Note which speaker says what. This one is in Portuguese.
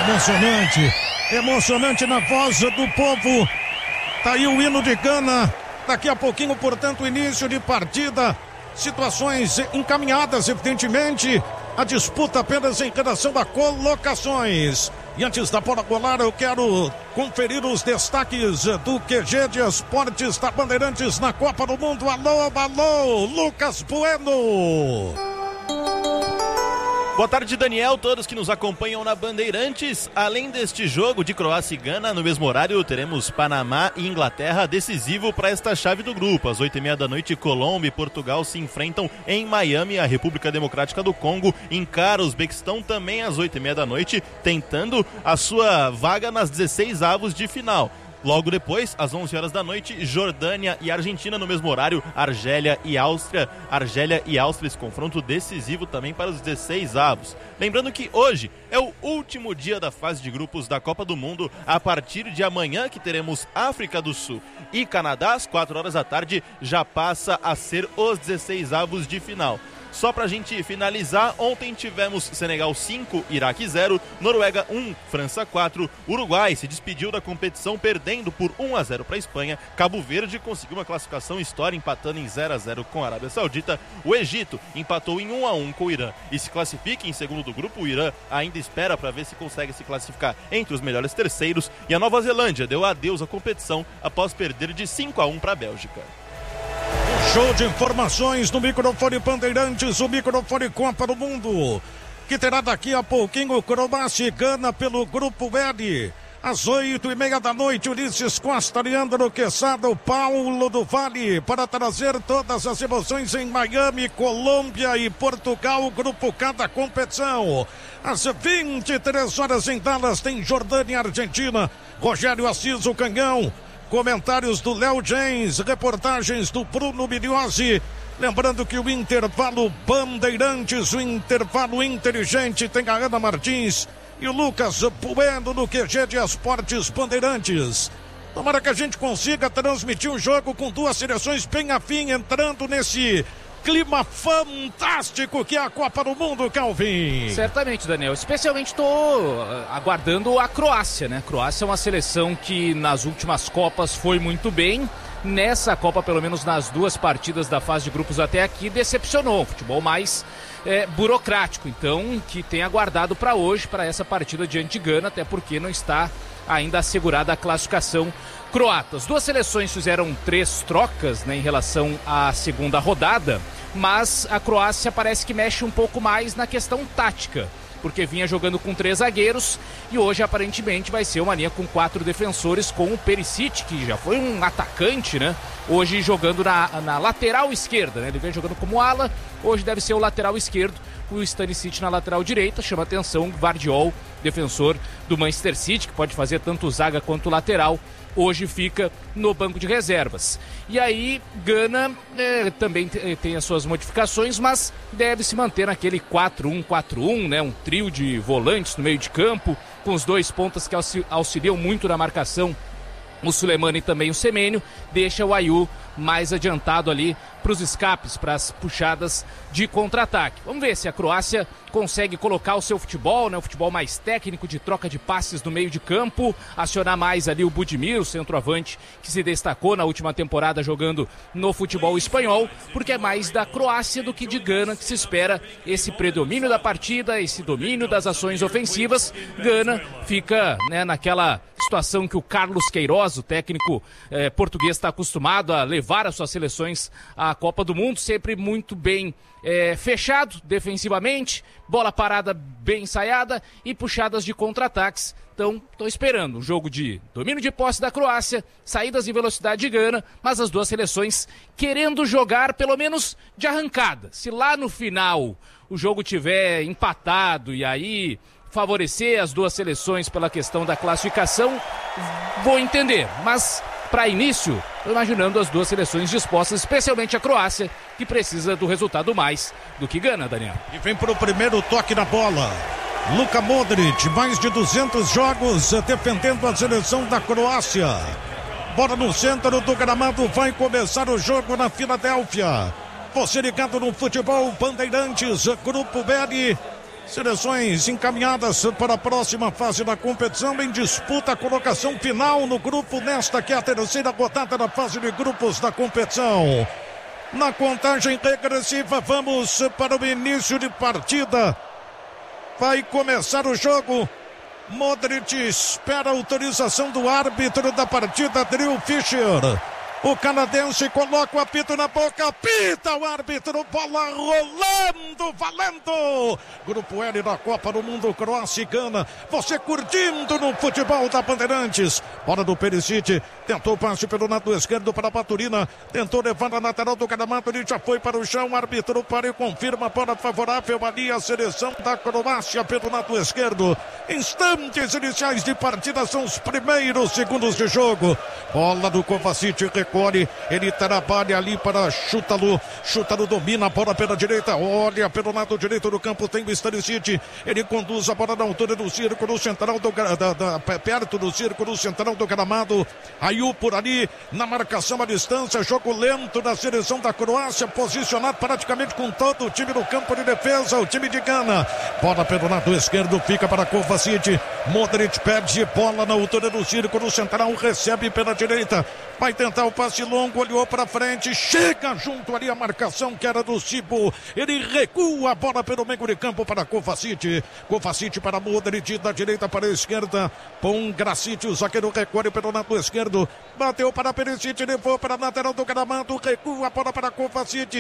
Speaker 1: Emocionante na voz do povo. Tá aí o hino de Gana. Daqui a pouquinho, portanto, início de partida. Situações encaminhadas, evidentemente. A disputa apenas em relação a colocações. E antes da bola rolar, eu quero conferir os destaques do QG de Esportes da Bandeirantes na Copa do Mundo. Alô, Lucas Bueno.
Speaker 2: Boa tarde, Daniel, todos que nos acompanham na Bandeirantes. Além deste jogo de Croácia e Gana, no mesmo horário teremos Panamá e Inglaterra, decisivo para esta chave do grupo. Às 8h30 da noite, Colômbia e Portugal se enfrentam em Miami. A República Democrática do Congo encara o Uzbequistão também às 8h30 da noite, tentando a sua vaga nas 16avos de final. Logo depois, às 11 horas da noite, Jordânia e Argentina no mesmo horário, Argélia e Áustria, esse confronto decisivo também para os 16avos. Lembrando que hoje é o último dia da fase de grupos da Copa do Mundo. A partir de amanhã, que teremos África do Sul e Canadá, às 4 horas da tarde, já passa a ser os 16avos de final. Só pra gente finalizar, ontem tivemos Senegal 5, Iraque 0, Noruega 1, França 4, Uruguai se despediu da competição perdendo por 1-0 para a Espanha, Cabo Verde conseguiu uma classificação histórica empatando em 0-0 com a Arábia Saudita, o Egito empatou em 1-1 com o Irã e se classifica em segundo do grupo. O Irã ainda espera para ver se consegue se classificar entre os melhores terceiros, e a Nova Zelândia deu adeus à competição após perder de 5-1 para a Bélgica.
Speaker 1: Show de informações no microfone Bandeirantes, o microfone Copa do Mundo, que terá daqui a pouquinho Croácia e Gana pelo Grupo L. Às 8h30 da noite, Ulisses Costa, Leandro Quesada, Paulo do Vale, para trazer todas as emoções em Miami, Colômbia e Portugal, Grupo K da competição. Às 23 horas em Dallas tem Jordânia e Argentina, Rogério Assis, o Canhão. Comentários do Léo James, reportagens do Bruno Migliozzi. Lembrando que o intervalo Bandeirantes, o intervalo inteligente, tem a Ana Martins e o Lucas Bueno no QG de Esportes Bandeirantes. Tomara que a gente consiga transmitir um jogo com duas seleções bem afim, entrando nesse clima fantástico que é a Copa do Mundo, Calvin.
Speaker 3: Certamente, Daniel. Especialmente estou aguardando a Croácia, né? A Croácia é uma seleção que nas últimas Copas foi muito bem. Nessa Copa, pelo menos nas duas partidas da fase de grupos até aqui, decepcionou. Futebol mais burocrático. Então, que tem aguardado para hoje, para essa partida diante de Gana, até porque não está ainda assegurada a classificação croata. As duas seleções fizeram 3 trocas, né, em relação à segunda rodada, mas a Croácia parece que mexe um pouco mais na questão tática, porque vinha jogando com 3 zagueiros e hoje aparentemente vai ser uma linha com 4 defensores, com o Perisic, que já foi um atacante, né? Hoje jogando na lateral esquerda, né? Ele vem jogando como ala, hoje deve ser o lateral esquerdo, o Stanisic na lateral direita. Chama atenção Gvardiol, defensor do Manchester City, que pode fazer tanto zaga quanto lateral, hoje fica no banco de reservas. E aí Gana também tem as suas modificações, mas deve se manter naquele 4-1-4-1, né? Um trio de volantes no meio de campo, com os 2 pontas que auxiliam muito na marcação, o Sulemani e também o Semênio. Deixa o Ayew mais adiantado ali para os escapes, para as puxadas de contra-ataque. Vamos ver se a Croácia consegue colocar o seu futebol, né, o futebol mais técnico, de troca de passes no meio de campo, acionar mais ali o Budimir, o centroavante que se destacou na última temporada jogando no futebol espanhol, porque é mais da Croácia do que de Gana que se espera esse predomínio da partida, esse domínio das ações ofensivas. Gana fica, né, naquela situação que o Carlos Queiroz, o técnico português, está acostumado a levar as suas seleções à Copa do Mundo, sempre muito bem fechado defensivamente, bola parada bem ensaiada e puxadas de contra-ataques. Então, estou esperando um jogo de domínio de posse da Croácia, saídas em velocidade de Gana, mas as duas seleções querendo jogar pelo menos de arrancada. Se lá no final o jogo tiver empatado e aí favorecer as duas seleções pela questão da classificação, vou entender, mas para início, estou imaginando as duas seleções dispostas, especialmente a Croácia, que precisa do resultado mais do que Gana, Daniel.
Speaker 1: E vem para o primeiro toque na bola. Luka Modric, mais de 200 jogos defendendo a seleção da Croácia. Bola no centro do gramado, vai começar o jogo na Filadélfia. Você ligado no futebol Bandeirantes, Grupo BL. Seleções encaminhadas para a próxima fase da competição, em disputa a colocação final no grupo nesta que é a terceira rodada da fase de grupos da competição. Na contagem regressiva, vamos para o início de partida. Vai começar o jogo. Modric espera a autorização do árbitro da partida, Drew Fischer. O canadense coloca o apito na boca, apita o árbitro, bola rolando, valendo! Grupo L da Copa do Mundo, Croácia e Gana. Você curtindo no futebol da Bandeirantes. Bola do Perisic, tentou o passe pelo lado esquerdo para a Baturina, tentou levar na lateral do gramado, ele já foi para o chão, o árbitro para e confirma a bola favorável ali a seleção da Croácia pelo lado esquerdo. Instantes iniciais de partida, são os primeiros segundos de jogo. Bola do Kovacic, recolhe, ele trabalha ali para Chútalo domina a bola pela direita, olha pelo lado direito do campo, tem o Stanisic, ele conduz a bola na altura do círculo central, perto do círculo central do gramado. Ayew por ali, na marcação à distância, jogo lento da seleção da Croácia, posicionado praticamente com todo o time no campo de defesa, o time de Gana. Bola pelo lado esquerdo, fica para Kovacic, Modric perde bola na altura do círculo central, recebe pela direita, vai tentar o passe longo, olhou para frente, chega junto ali a marcação que era do Cibo, ele recua a bola pelo meio de campo para Kovacic para Modric, da direita para a esquerda, Pongracic, o zagueiro recolhe pelo lado esquerdo, bateu para Perisic, levou para a lateral do gramado, recua a bola para Kovacic,